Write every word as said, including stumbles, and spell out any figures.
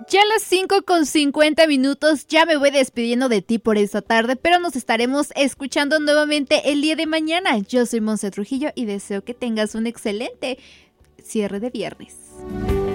Ya a las cinco con cincuenta minutos, ya me voy despidiendo de ti por esta tarde, pero nos estaremos escuchando nuevamente el día de mañana. Yo soy Monse Trujillo y deseo que tengas un excelente cierre de viernes.